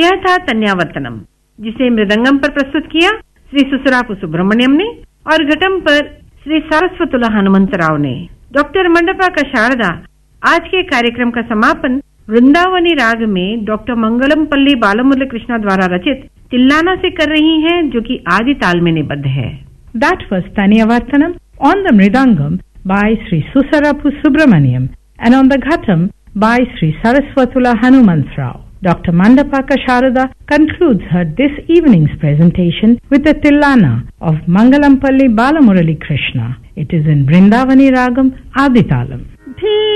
यह था तन्यावर्तनम, जिसे मृदंगम पर प्रस्तुत किया श्री सुसरापु सुब्रमण्यम ने और घटम पर श्री सारस्वतुला हनुमंतराव ने। डॉक्टर मंडपाका शारदा आज के कार्यक्रम का समापन वृंदावनी राग में डॉक्टर मंगलमपल्ली बालमुरली कृष्णा द्वारा रचित तिल्लाना से कर रही हैं, जो कि आदि ताल में निबद्ध है। That was Taniyavartanam on the Mridangam by Sri Susarapu Subramaniam and on the Ghatam by Sri Saraswatula Hanumantrao. Dr. Mandapaka Sharada concludes her this evening's presentation with the Tillana of Mangalampalli Balamurali Krishna. It is in Vrindavani Ragam Aditalam.